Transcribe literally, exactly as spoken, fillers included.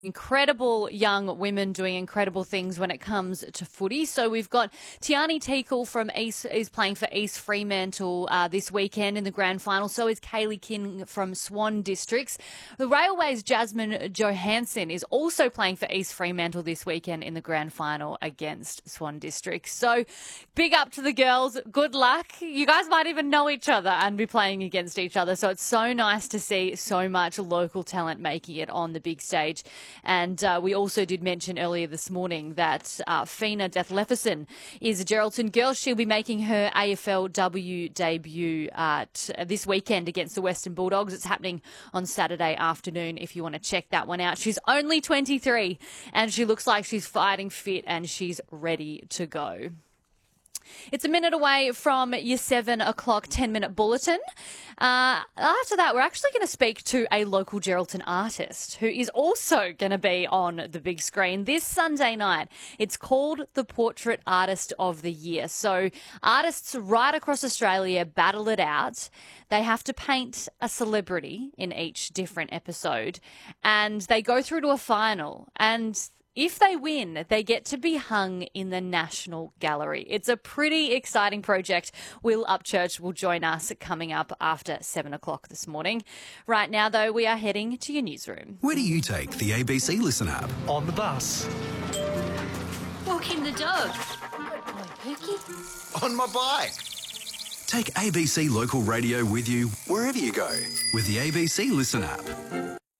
Incredible young women doing incredible things when it comes to footy. So we've got Tiani Teakle from East is playing for East Fremantle uh, this weekend in the grand final. So is Kaylee King from Swan Districts. The Railways' Jasmine Johansson is also playing for East Fremantle this weekend in the grand final against Swan Districts. So big up to the girls. Good luck. You guys might even know each other and be playing against each other. So it's so nice to see so much local talent making it on the big stage. And uh, we also did mention earlier this morning that uh, Fina Death-Lefferson is a Geraldton girl. She'll be making her A F L W debut uh, t- this weekend against the Western Bulldogs. It's happening on Saturday afternoon if you want to check that one out. She's only twenty-three and she looks like she's fighting fit and she's ready to go. It's a minute away from your seven o'clock ten-minute bulletin. Uh, after that, we're actually going to speak to a local Geraldton artist who is also going to be on the big screen this Sunday night. It's called the Portrait Artist of the Year. So artists right across Australia battle it out. They have to paint a celebrity in each different episode, and they go through to a final. And if they win, they get to be hung in the National Gallery. It's a pretty exciting project. Will Upchurch will join us coming up after seven o'clock this morning. Right now, though, we are heading to your newsroom. Where do you take the A B C Listen app? On the bus. Walking the dog. Good boy, Pookie. On my bike. Take A B C Local Radio with you wherever you go with the A B C Listen app.